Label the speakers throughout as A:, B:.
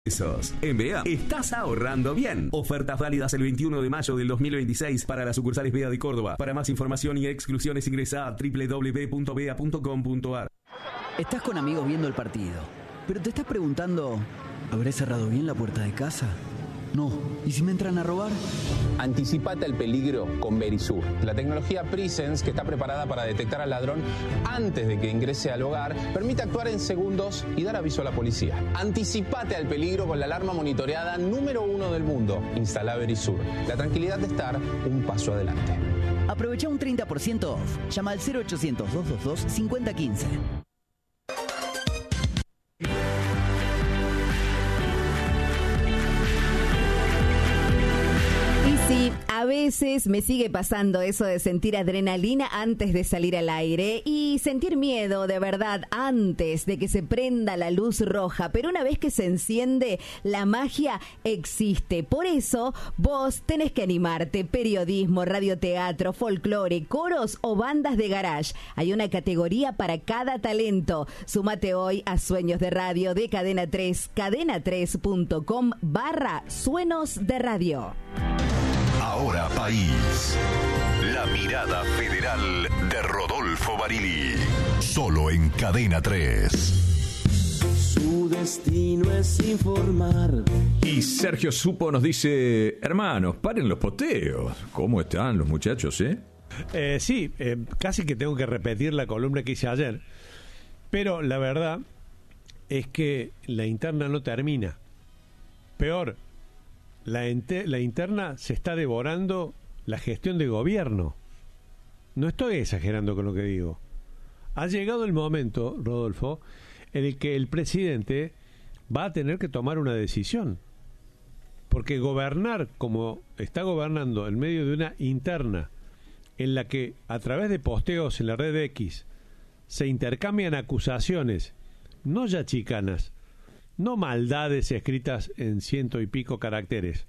A: En BEA estás ahorrando bien. Ofertas válidas el 21 de mayo del 2026 para las sucursales BEA de Córdoba. Para más información y exclusiones ingresa a www.bea.com.ar.
B: Estás con amigos viendo el partido, pero te estás preguntando, ¿habré cerrado bien la puerta de casa? No. ¿Y si me entran a robar?
C: Anticipate al peligro con Verisur, la tecnología Presence que está preparada para detectar al ladrón antes de que ingrese al hogar, permite actuar en segundos y dar aviso a la policía. Anticipate al peligro con la alarma monitoreada número 1 del mundo. Instala Verisur, la tranquilidad de estar un paso adelante.
B: Aprovecha un 30% off. Llama al 0800-222-5015.
D: Sí, a veces me sigue pasando eso de sentir adrenalina antes de salir al aire y sentir miedo de verdad antes de que se prenda la luz roja, pero una vez que se enciende, la magia existe. Por eso vos tenés que animarte. Periodismo, radioteatro, folclore, coros o bandas de garage. Hay una categoría para cada talento. Súmate hoy a Sueños de Radio de Cadena 3, cadena3.com/suenos de radio.
E: Ahora País. La mirada federal de Rodolfo Barili. Solo en Cadena 3.
F: Su destino es informar.
G: Y Sergio Supo nos dice: hermanos, paren los poteos. ¿Cómo están los muchachos,
H: Sí, casi que tengo que repetir la columna que hice ayer. Pero la verdad es que la interna no termina. Peor, la interna se está devorando la gestión de gobierno. No estoy exagerando con lo que digo. Ha llegado el momento, Rodolfo, en el que el presidente va a tener que tomar una decisión. Porque gobernar como está gobernando en medio de una interna en la que a través de posteos en la red X se intercambian acusaciones, no ya chicanas, no maldades escritas en 100 y pico caracteres.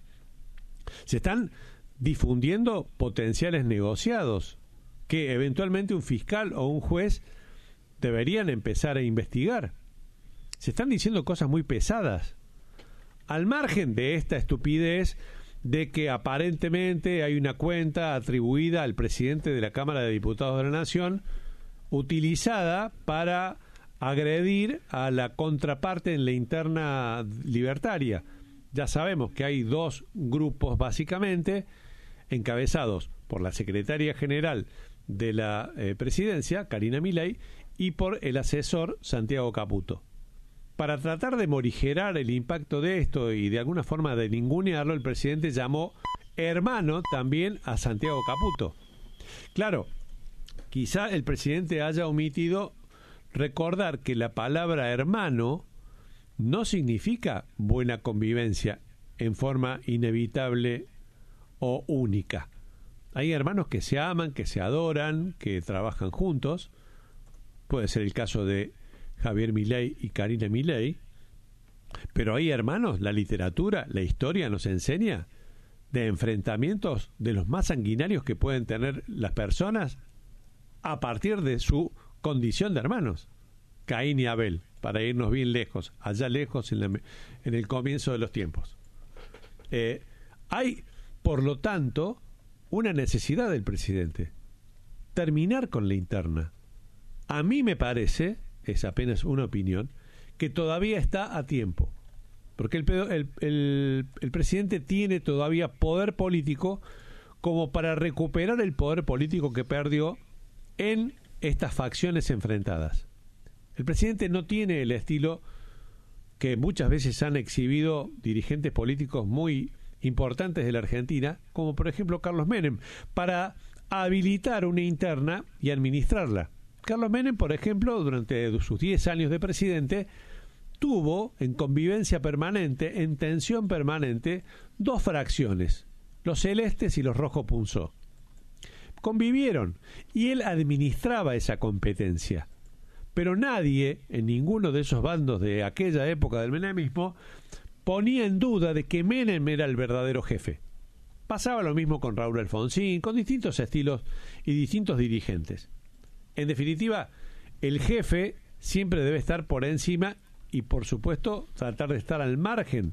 H: Se están difundiendo potenciales negociados que eventualmente un fiscal o un juez deberían empezar a investigar. Se están diciendo cosas muy pesadas. Al margen de esta estupidez de que aparentemente hay una cuenta atribuida al presidente de la Cámara de Diputados de la Nación utilizada para agredir a la contraparte en la interna libertaria. Ya sabemos que hay dos grupos básicamente encabezados por la secretaria general de la presidencia, Karina Milei, y por el asesor Santiago Caputo. Para tratar de morigerar el impacto de esto y de alguna forma de ningunearlo, el presidente llamó hermano también a Santiago Caputo. Claro, quizá el presidente haya omitido recordar que la palabra hermano no significa buena convivencia en forma inevitable o única. Hay hermanos que se aman, que se adoran, que trabajan juntos. Puede ser el caso de Javier Milei y Karina Milei. Pero hay hermanos, la literatura, la historia nos enseña de enfrentamientos de los más sanguinarios que pueden tener las personas a partir de su condición de hermanos. Caín y Abel, para irnos bien lejos, allá lejos en el comienzo de los tiempos. Hay, por lo tanto, una necesidad del presidente: terminar con la interna. A mí me parece, es apenas una opinión, que todavía está a tiempo, porque el presidente tiene todavía poder político como para recuperar el poder político que perdió en estas facciones enfrentadas. El presidente no tiene el estilo que muchas veces han exhibido dirigentes políticos muy importantes de la Argentina, como por ejemplo Carlos Menem, para habilitar una interna y administrarla. Carlos Menem, por ejemplo, durante sus 10 años de presidente, tuvo en convivencia permanente, en tensión permanente, dos fracciones, los celestes y los rojo punzó. Convivieron y él administraba esa competencia. Pero nadie, en ninguno de esos bandos de aquella época del menemismo, ponía en duda de que Menem era el verdadero jefe. Pasaba lo mismo con Raúl Alfonsín, con distintos estilos y distintos dirigentes. En definitiva, el jefe siempre debe estar por encima y por supuesto tratar de estar al margen